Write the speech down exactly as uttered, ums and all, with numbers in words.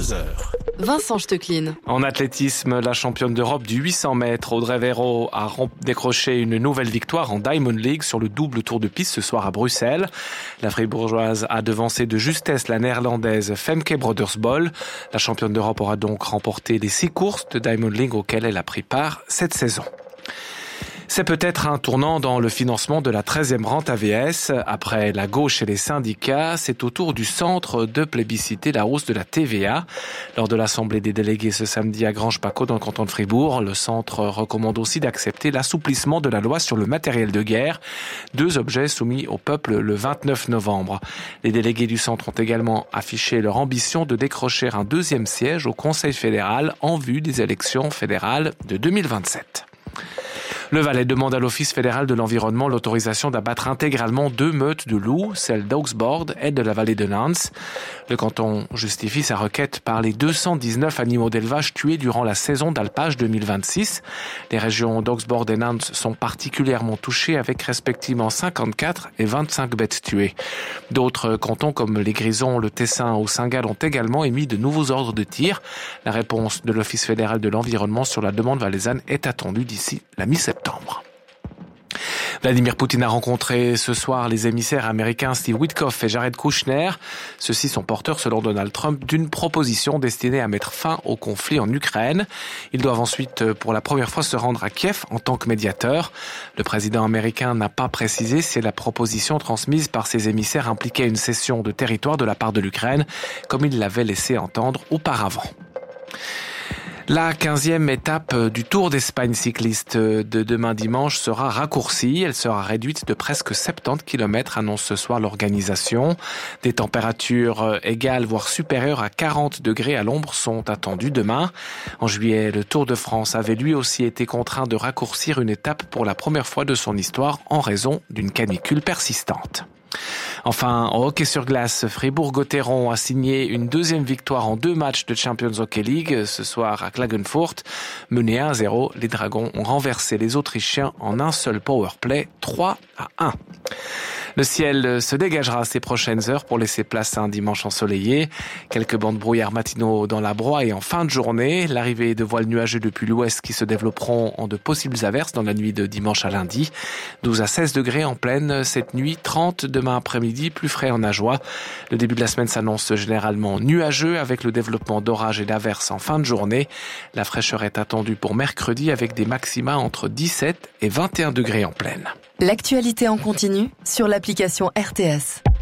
vingt-deux heures. Vincent Stecklin. En athlétisme, la championne d'Europe du huit cents mètres, Audrey Véro, a décroché une nouvelle victoire en Diamond League sur le double tour de piste ce soir à Bruxelles. La fribourgeoise a devancé de justesse la néerlandaise Femke Brodersbol. La championne d'Europe aura donc remporté les six courses de Diamond League auxquelles elle a pris part cette saison. C'est peut-être un tournant dans le financement de la treizième rente A V S. Après la gauche et les syndicats, c'est au tour du centre de plébisciter la hausse de la T V A. Lors de l'Assemblée des délégués ce samedi à Granges-Paccot dans le canton de Fribourg, le centre recommande aussi d'accepter l'assouplissement de la loi sur le matériel de guerre, deux objets soumis au peuple le vingt-neuf novembre. Les délégués du centre ont également affiché leur ambition de décrocher un deuxième siège au Conseil fédéral en vue des élections fédérales de deux mille vingt-sept. Le Valais demande à l'Office fédéral de l'environnement l'autorisation d'abattre intégralement deux meutes de loups, celle d'Augsbourg et de la vallée de Nans. Le canton justifie sa requête par les deux cent dix-neuf animaux d'élevage tués durant la saison d'alpage deux mille vingt-six. Les régions d'Augsbourg et Nans sont particulièrement touchées avec respectivement cinquante-quatre et vingt-cinq bêtes tuées. D'autres cantons comme les Grisons, le Tessin ou Saint-Gall ont également émis de nouveaux ordres de tir. La réponse de l'Office fédéral de l'environnement sur la demande valaisanne est attendue d'ici la mi-septembre. Vladimir Poutine a rencontré ce soir les émissaires américains Steve Witkoff et Jared Kushner. Ceux-ci sont porteurs, selon Donald Trump, d'une proposition destinée à mettre fin au conflit en Ukraine. Ils doivent ensuite, pour la première fois, se rendre à Kiev en tant que médiateurs. Le président américain n'a pas précisé si la proposition transmise par ses émissaires impliquait une cession de territoire de la part de l'Ukraine, comme il l'avait laissé entendre auparavant. La quinzième étape du Tour d'Espagne cycliste de demain dimanche sera raccourcie. Elle sera réduite de presque soixante-dix kilomètres, annonce ce soir l'organisation. Des températures égales, voire supérieures à quarante degrés à l'ombre sont attendues demain. En juillet, le Tour de France avait lui aussi été contraint de raccourcir une étape pour la première fois de son histoire en raison d'une canicule persistante. Enfin, en hockey sur glace, Fribourg-Gotteron a signé une deuxième victoire en deux matchs de Champions Hockey League. Ce soir à Klagenfurt, menés un à zéro, les Dragons ont renversé les Autrichiens en un seul powerplay, trois à un. Le ciel se dégagera ces prochaines heures pour laisser place à un dimanche ensoleillé. Quelques bancs de brouillard matinaux dans la broie et en fin de journée. L'arrivée de voiles nuageux depuis l'ouest qui se développeront en de possibles averses dans la nuit de dimanche à lundi. douze à seize degrés en pleine cette nuit, trente demain après-midi, plus frais en Ajoie. Le début de la semaine s'annonce généralement nuageux avec le développement d'orages et d'averses en fin de journée. La fraîcheur est attendue pour mercredi avec des maxima entre dix-sept et vingt et un degrés en pleine. L'actualité en continu sur l'application R T S.